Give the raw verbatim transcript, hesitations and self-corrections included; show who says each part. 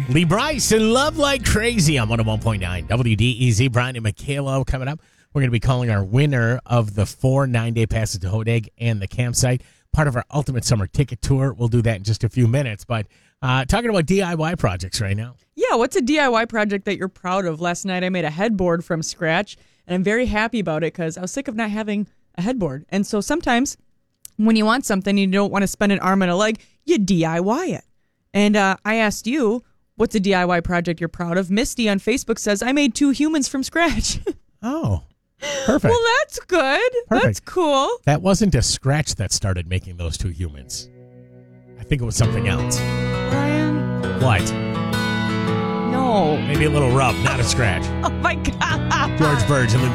Speaker 1: Lee Bryce and Love Like Crazy on one oh one point nine W D E Z. Brian and Michaela coming up. We're going to be calling our winner of the four nine-day passes to Hodag and the campsite, part of our Ultimate Summer Ticket Tour. We'll do that in just a few minutes. But uh, talking about D I Y projects right now.
Speaker 2: Yeah, what's a D I Y project that you're proud of? Last night I made a headboard from scratch, and I'm very happy about it because I was sick of not having a headboard. And so sometimes when you want something and you don't want to spend an arm and a leg, you D I Y it. And uh, I asked you, what's a D I Y project you're proud of? Misty on Facebook says, I made two humans from scratch.
Speaker 1: Oh, perfect.
Speaker 2: Well, that's good.
Speaker 1: Perfect.
Speaker 2: That's cool.
Speaker 1: That wasn't a scratch that started making those two humans. I think it was something else.
Speaker 2: Brian?
Speaker 1: What?
Speaker 2: No.
Speaker 1: Maybe a little rub, not a scratch.
Speaker 2: Oh, my God.
Speaker 1: George Burge and Lee